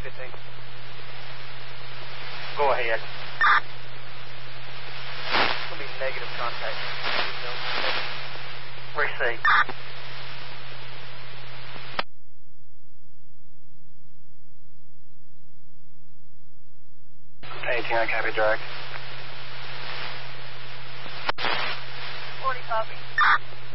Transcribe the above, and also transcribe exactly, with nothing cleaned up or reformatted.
fifteen. Go ahead. It's going to be negative contact. Receive. eighteen, I copy direct. forty copy.